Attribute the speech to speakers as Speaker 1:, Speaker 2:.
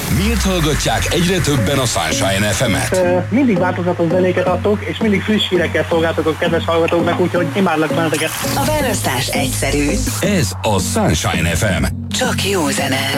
Speaker 1: Miért hallgatják egyre többen a Sunshine FM-et?
Speaker 2: Mindig változatos zenéket adtok, és mindig friss hírekkel szolgáltok a kedves hallgatóknak, úgyhogy imádlak benneteket.
Speaker 3: A választás egyszerű.
Speaker 1: Ez a Sunshine FM.
Speaker 3: Csak jó zene.